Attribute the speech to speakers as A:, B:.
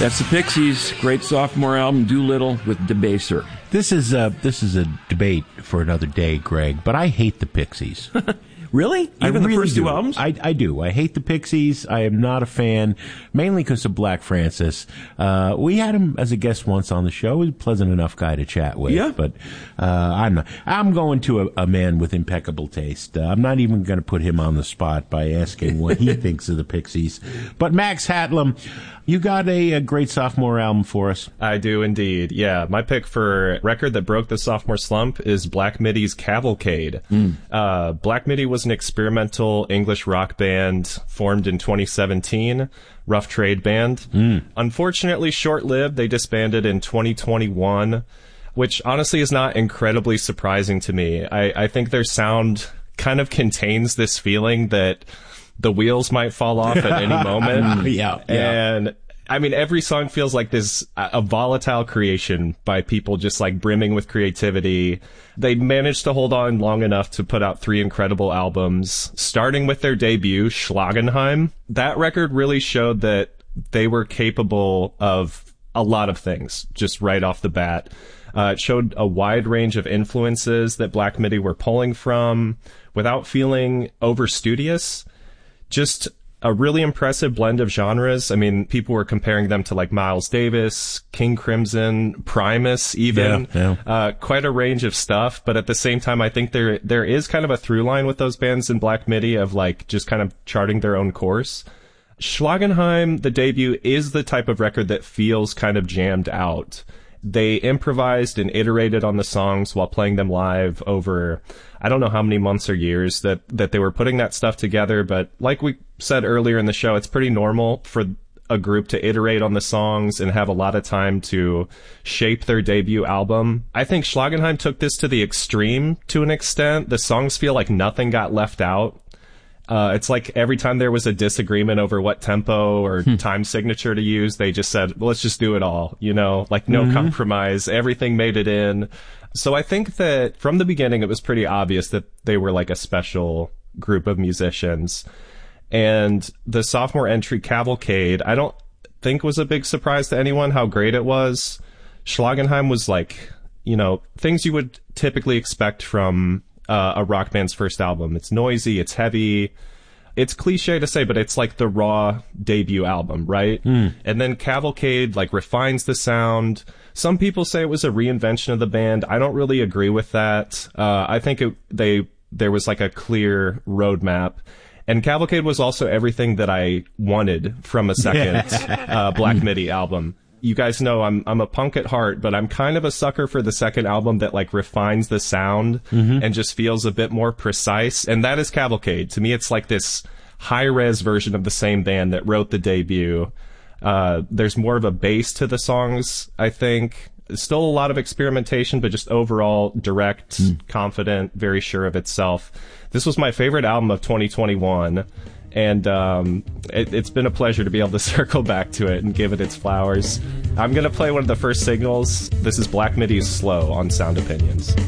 A: That's the Pixies' great sophomore album, Doolittle with Debaser.
B: This is a debate for another day, Greg, but I hate the Pixies.
A: Really? Even the first two albums?
B: I do. I hate the Pixies. I am not a fan, mainly because of Black Francis. We had him as a guest once on the show. He's a pleasant enough guy to chat with.
A: Yeah.
B: But I'm not. I'm going to a man with impeccable taste. I'm not even going to put him on the spot by asking what he thinks of the Pixies. But Max Hatlam, you got a great sophomore album for us.
C: I do indeed. Yeah, my pick for record that broke the sophomore slump is Black Midi's Cavalcade. Black Midi was an experimental English rock band formed in 2017, rough trade band. Unfortunately, short-lived. They disbanded in 2021, which honestly is not incredibly surprising to me. I think their sound kind of contains this feeling that the wheels might fall off at any moment.
B: Yeah.
C: And I mean, every song feels like this, a volatile creation by people just like brimming with creativity. They managed to hold on long enough to put out 3 incredible albums, starting with their debut, Schlagenheim. That record really showed that they were capable of a lot of things, just right off the bat. It showed a wide range of influences that Black Midi were pulling from without feeling over-studious. Just a really impressive blend of genres. I mean, people were comparing them to like Miles Davis, King Crimson, Primus, even. Quite a range of stuff. But at the same time, I think there is kind of a through line with those bands in Black Midi of like just kind of charting their own course. Schlagenheim, the debut, is the type of record that feels kind of jammed out. They improvised and iterated on the songs while playing them live over, I don't know how many months or years that they were putting that stuff together. But like we said earlier in the show, it's pretty normal for a group to iterate on the songs and have a lot of time to shape their debut album. I think Schlagenheim took this to the extreme to an extent. The songs feel like nothing got left out. It's like every time there was a disagreement over what tempo or time signature to use, they just said, well, let's just do it all, like no compromise. Everything made it in. So I think that from the beginning, it was pretty obvious that they were like a special group of musicians. And the sophomore entry, Cavalcade, I don't think was a big surprise to anyone how great it was. Schlagenheim was like, things you would typically expect from a rock band's first album. It's noisy, it's heavy. It's cliche to say, but it's like the raw debut album, right? And then Cavalcade like refines the sound. Some people say it was a reinvention of the band. I don't really agree with that. I think there was like a clear roadmap. And Cavalcade was also everything that I wanted from a second Black Midi album. You guys know I'm a punk at heart, but I'm kind of a sucker for the second album that like refines the sound and just feels a bit more precise. And that is Cavalcade. To me, it's like this high-res version of the same band that wrote the debut. There's more of a bass to the songs, I think. Still a lot of experimentation, but just overall direct, confident, very sure of itself. This was my favorite album of 2021. And it's been a pleasure to be able to circle back to it and give it its flowers. I'm going to play one of the first singles. This is Black Midi's Slow on Sound Opinions.